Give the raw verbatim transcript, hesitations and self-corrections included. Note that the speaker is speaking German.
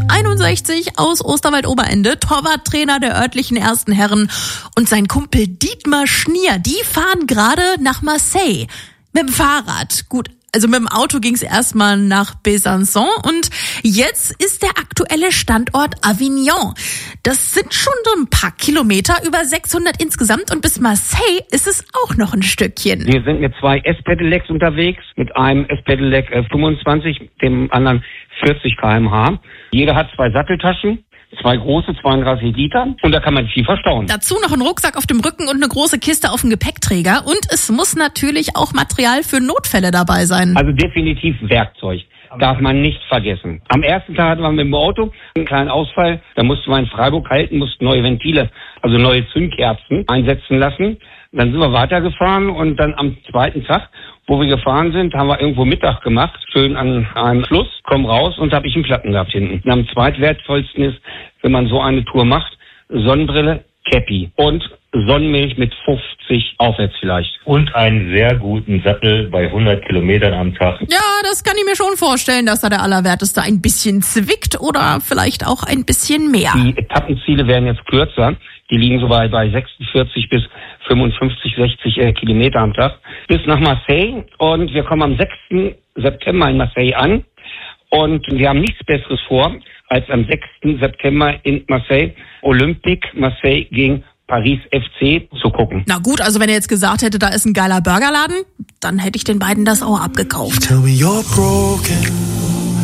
einundsechzig aus Osterwald-Oberende, Torwarttrainer der örtlichen ersten Herren, und sein Kumpel Dietmar Schnier, die fahren gerade nach Marseille mit dem Fahrrad. Gut, also mit dem Auto ging es erstmal nach Besançon und jetzt ist der aktuelle Standort Avignon. Das sind schon so ein paar Kilometer, über sechshundert insgesamt, und bis Marseille ist es auch noch ein Stückchen. Wir sind mit zwei S-Pedelecs unterwegs, mit einem S-Pedelec fünfundzwanzig, dem anderen vierzig Kilometer pro Stunde. Jeder hat zwei Satteltaschen. Zwei große, zweiunddreißig Liter, und da kann man viel verstauen. Dazu noch ein Rucksack auf dem Rücken und eine große Kiste auf dem Gepäckträger, und es muss natürlich auch Material für Notfälle dabei sein. Also definitiv Werkzeug, darf man nicht vergessen. Am ersten Tag hatten wir mit dem Auto einen kleinen Ausfall, da mussten wir in Freiburg halten, mussten neue Ventile, also neue Zündkerzen einsetzen lassen. Dann sind wir weitergefahren und dann am zweiten Tag, wo wir gefahren sind, haben wir irgendwo Mittag gemacht, schön an einem Fluss, komm raus und habe ich einen Platten gehabt hinten. Und am zweitwertvollsten ist, wenn man so eine Tour macht, Sonnenbrille, Käppi und Sonnenmilch mit fünfzig aufwärts vielleicht. Und einen sehr guten Sattel bei hundert Kilometern am Tag. Ja, das kann ich mir schon vorstellen, dass da der Allerwerteste ein bisschen zwickt oder vielleicht auch ein bisschen mehr. Die Etappenziele werden jetzt kürzer. Die liegen so bei, bei sechsundvierzig bis fünfundfünfzig, sechzig äh, Kilometer am Tag. Bis nach Marseille, und wir kommen am sechsten September in Marseille an. Und wir haben nichts Besseres vor, als am sechsten September in Marseille Olympique Marseille gegen Paris F C zu gucken. Na gut, also wenn er jetzt gesagt hätte, da ist ein geiler Burgerladen, dann hätte ich den beiden das auch abgekauft. Tell me you're broken.